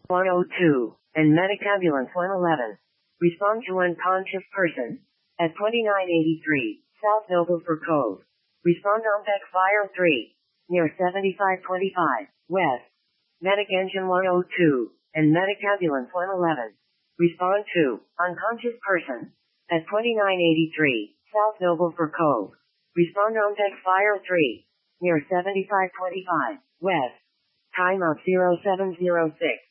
102, and Medic Ambulance 111. Respond to unconscious person at 2983, South Nobleford Cove. Respond on deck fire 3, near 7525, West. Medic Engine 102, and Medic Ambulance 111. Respond to unconscious person at 2983, South Nobleford Cove. Respond on deck fire 3, near 7525, West. Timeout 0706.